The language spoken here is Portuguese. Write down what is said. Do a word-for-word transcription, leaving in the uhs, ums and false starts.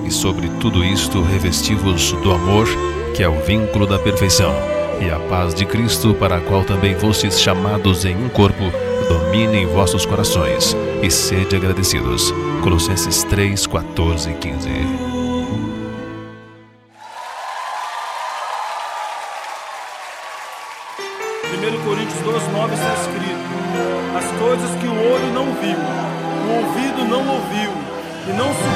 e sobre tudo isto revesti-vos do amor, que é o vínculo da perfeição, e a paz de Cristo, para a qual também fostes chamados em um corpo, domine em vossos corações, e sede agradecidos. Colossenses três, quatorze e quinze. primeira Coríntios doze, nove está escrito: as coisas que o olho não viu, o ouvido não ouviu, e não subiu